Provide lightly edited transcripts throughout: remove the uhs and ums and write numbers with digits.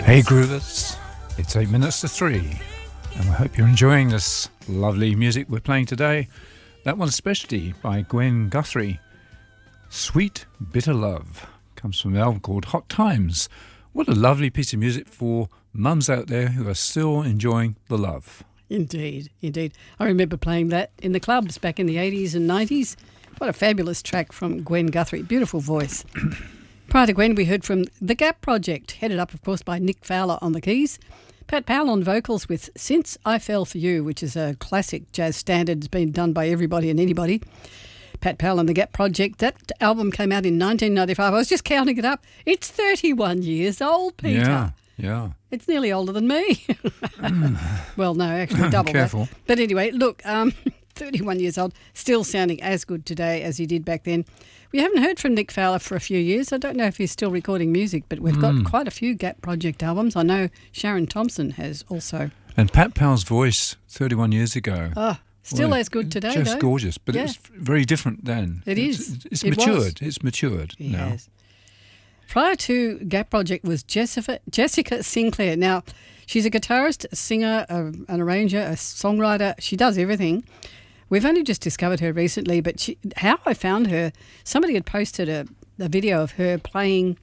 Hey Groovers, it's 8 minutes to 3 and I hope you're enjoying this lovely music we're playing today. That one especially by Gwen Guthrie. Sweet Bitter Love comes from an album called Hot Times. What a lovely piece of music for mums out there who are still enjoying the love. Indeed, indeed. I remember playing that in the clubs back in the 80s and 90s. What a fabulous track from Gwen Guthrie. Beautiful voice. Prior to Gwen, we heard from The Gap Project, headed up, of course, by Nick Fowler on the keys. Pat Powell on vocals with Since I Fell For You, which is a classic jazz standard. It's been done by everybody and anybody. Pat Powell and The Gap Project. That album came out in 1995. I was just counting it up. It's 31 years old, Peter. Yeah. It's nearly older than me. Well, no, actually double Careful. that. But anyway, look, 31 years old, still sounding as good today as he did back then. We haven't heard from Nick Fowler for a few years. I don't know if he's still recording music, but we've got quite a few Gap Project albums. I know Sharon Thompson has also. And Pat Powell's voice 31 years ago. Oh, still as good today, just though. gorgeous, but it's very different then. It is. It's It matured. was. It's matured now. Yes. Prior to Gap Project was Jessica Sinclair. Now, she's a guitarist, a singer, an arranger, a songwriter. She does everything. We've only just discovered her recently, but how I found her, somebody had posted a video of her playing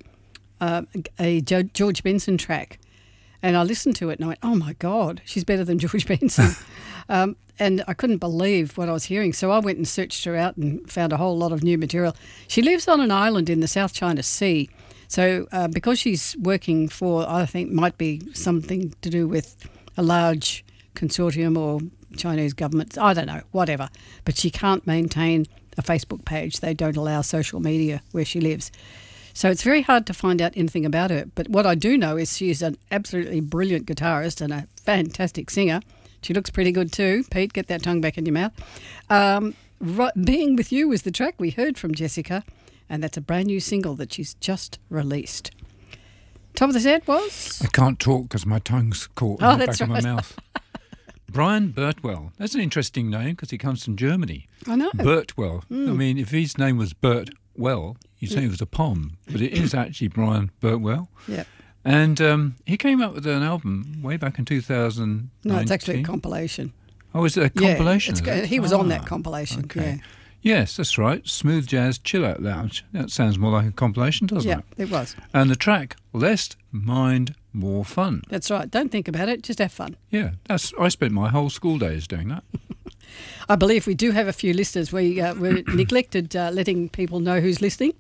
a George Benson track, and I listened to it and I went, oh my God, she's better than George Benson. And I couldn't believe what I was hearing, so I went and searched her out and found a whole lot of new material. She lives on an island in the South China Sea, so because she's working for, I think, might be something to do with a large consortium or Chinese government, I don't know, whatever. But she can't maintain a Facebook page. They don't allow social media where she lives. So it's very hard to find out anything about her. But what I do know is she's an absolutely brilliant guitarist and a fantastic singer. She looks pretty good too. Pete, get that tongue back in your mouth. Being With You was the track we heard from Jessica, and that's a brand new single that she's just released. Top of the set was? I can't talk because my tongue's caught in the back of my mouth. Brian Birtwell. That's an interesting name because he comes from Germany. I know. Birtwell. I mean, if his name was Bert Well, you'd say it was a pom, but it is actually Brian Birtwell. Yeah. And he came up with an album way back in 2019. No, it's actually a compilation. Oh, is it a compilation? Yeah, he was on that compilation. Okay. Yeah. Yes, that's right. Smooth Jazz Chill Out Lounge. That sounds more like a compilation, doesn't it? Yeah, it was. And the track, Less Mind, More Fun. That's right. Don't think about it. Just have fun. Yeah, I spent my whole school days doing that. I believe we do have a few listeners. We neglected letting people know who's listening.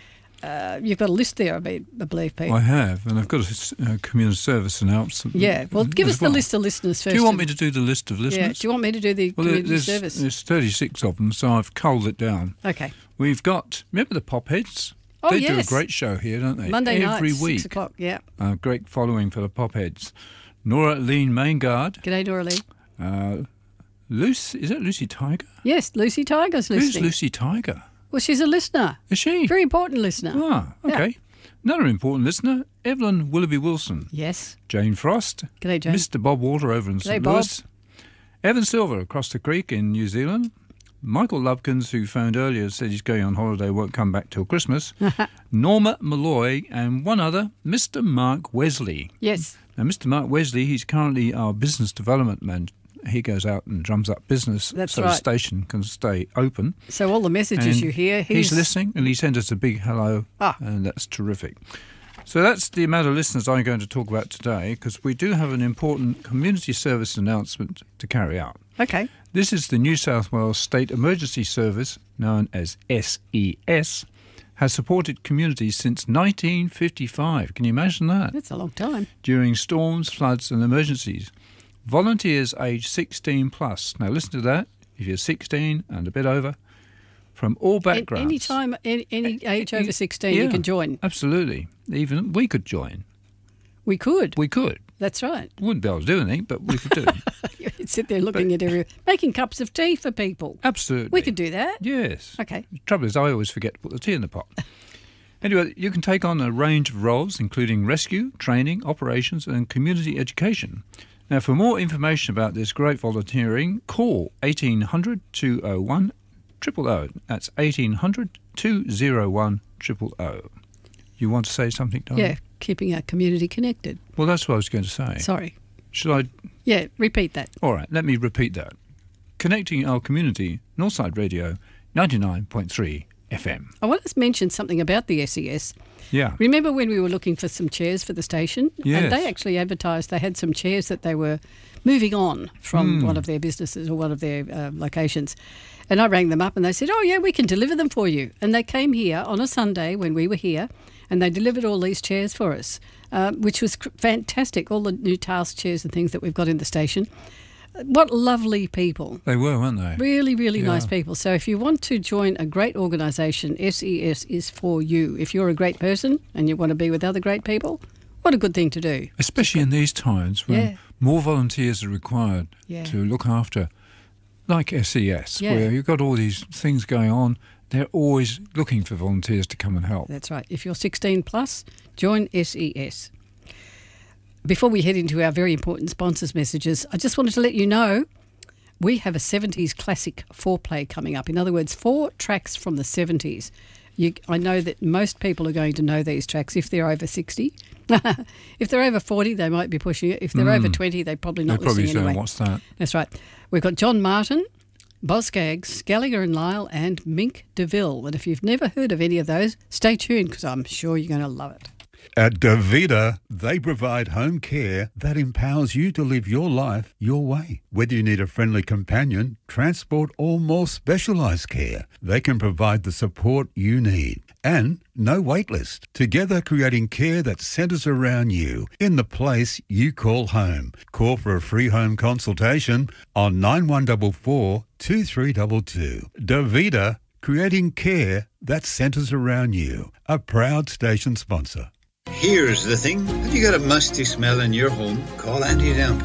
You've got a list there, I believe, Pete. I have, and I've got a community service announcement. Yeah, well, give us the list of listeners first. Do you want me to do the list of listeners? Yeah, do you want me to do the community service? There's 36 of them, so I've culled it down. Okay. We've got, remember the Popheads? Oh, They yes. do a great show here, don't they? Monday night, every week. 6 o'clock, yeah. Great following for the Popheads. Nora Lean Maingard. G'day, Nora Lee. Is that Lucy Tiger? Yes, Lucy Tiger's listening. Who's Lucy Tiger? Well, she's a listener. Is she? Very important listener. Ah, okay. Yeah. Another important listener, Evelyn Willoughby Wilson. Yes. Jane Frost. G'day, Jane. Mr. Bob Walter over in St. Bob. Louis. Evan Silver across the creek in New Zealand. Michael Lubkins, who phoned earlier, said he's going on holiday, won't come back till Christmas. Norma Malloy, and one other, Mr. Mark Wesley. Yes. Now, Mr. Mark Wesley, he's currently our business development man. He goes out and drums up business That's so right. the station can stay open. So all the messages And you hear, he's listening, and he sent us a big hello, and that's terrific. So that's the amount of listeners I'm going to talk about today, because we do have an important community service announcement to carry out. Okay. This is the New South Wales State Emergency Service, known as SES, has supported communities since 1955. Can you imagine that? That's a long time. During storms, floods and emergencies. Volunteers aged 16 plus. Now listen to that. If you're 16 and a bit over, from all backgrounds. Any time, any age over 16, you can join. Absolutely. Even we could join. We could. We could. That's right. Wouldn't be able to do anything, but we could do it. You'd sit there looking at everyone, making cups of tea for people. Absolutely. We could do that. Yes. Okay. The trouble is I always forget to put the tea in the pot. Anyway, you can take on a range of roles, including rescue, training, operations and community education. Now, for more information about this great volunteering, call 1800 201 000. That's 1800 201 000. You want to say something, Diane? Yeah. keeping our community connected. Well, that's what I was going to say. Sorry. Should I? Yeah, repeat that. All right, let me repeat that. Connecting our community, Northside Radio, 99.3 FM. I want to mention something about the SES. Yeah. Remember when we were looking for some chairs for the station? Yes. And they actually advertised they had some chairs that they were moving on from one of their businesses or one of their locations. And I rang them up and they said, oh, yeah, we can deliver them for you. And they came here on a Sunday when we were here and they delivered all these chairs for us, which was fantastic, all the new task chairs and things that we've got in the station. What lovely people. They were, weren't they? Really, really nice people. So if you want to join a great organisation, SES is for you. If you're a great person and you want to be with other great people, what a good thing to do. Especially in these times when more volunteers are required to look after, like SES, where you've got all these things going on. They're always looking for volunteers to come and help. That's right. If you're 16 plus, join SES. Before we head into our very important sponsors' messages, I just wanted to let you know we have a 70s classic foreplay coming up. In other words, 4 tracks from the 70s. I know that most people are going to know these tracks if they're over 60. If they're over 40, they might be pushing it. If they're over 20, they're probably not listening anyway. What's that? That's right. We've got John Martin, Boz Scaggs, Gallagher and Lyle, and Mink DeVille. And if you've never heard of any of those, stay tuned because I'm sure you're going to love it. At Davida, they provide home care that empowers you to live your life your way. Whether you need a friendly companion, transport, or more specialised care, they can provide the support you need. And no wait list. Together creating care that centres around you in the place you call home. Call for a free home consultation on 9144 2322. Davida, creating care that centres around you. A proud station sponsor. Here's the thing. Have you got a musty smell in your home? Call Anti-Damp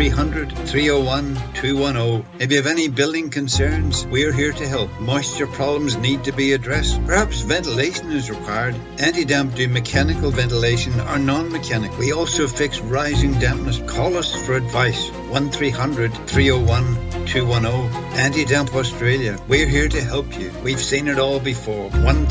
1300-301-210. If you have any building concerns, we're here to help. Moisture problems need to be addressed. Perhaps ventilation is required. Anti-Damp do mechanical ventilation or non-mechanical. We also fix rising dampness. Call us for advice. 1300-301-210. Anti-Damp Australia. We're here to help you. We've seen it all before.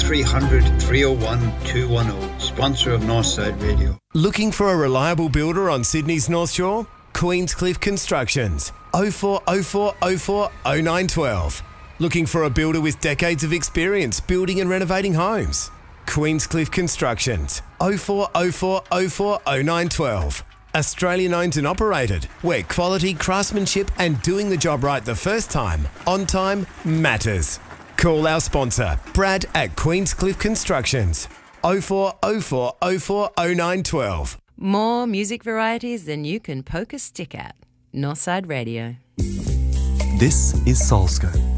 1300-301-210. Sponsor of Northside Radio. Looking for a reliable builder on Sydney's North Shore? Queenscliff Constructions. 0404 04 0912. Looking for a builder with decades of experience building and renovating homes? Queenscliff Constructions. 0404 04 0912. Australian owned and operated, where quality, craftsmanship and doing the job right the first time, on time, matters. Call our sponsor, Brad at Queenscliff Constructions. 0404 04 0912. More music varieties than you can poke a stick at. Northside Radio. This is Soulscope,